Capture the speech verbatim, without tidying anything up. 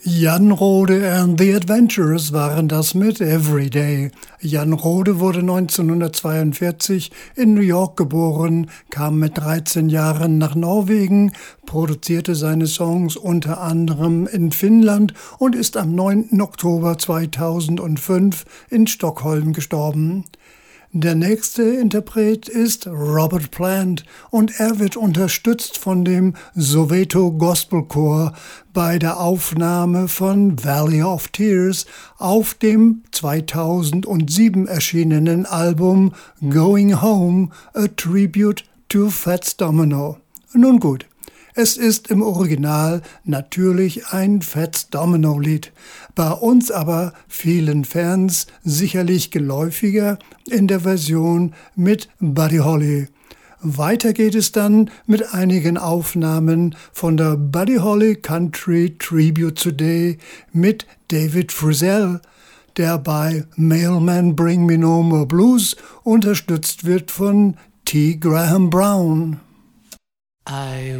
Jan Rode and the Adventurers waren das mit Everyday. Jan Rode wurde neunzehnhundertzweiundvierzig in New York geboren, kam mit dreizehn Jahren nach Norwegen, produzierte seine Songs unter anderem in Finnland und ist am neunten Oktober zweitausendfünf in Stockholm gestorben. Der nächste Interpret ist Robert Plant und er wird unterstützt von dem Soweto Gospel Chor bei der Aufnahme von Valley of Tears auf dem zweitausendsieben erschienenen Album Going Home, a Tribute to Fats Domino. Nun gut. Es ist im Original natürlich ein Fats Domino-Lied, bei uns aber vielen Fans sicherlich geläufiger in der Version mit Buddy Holly. Weiter geht es dann mit einigen Aufnahmen von der Buddy Holly Country Tribute Today mit David Frizzell, der bei Mailman Bring Me No More Blues unterstützt wird von T. Graham Brown. I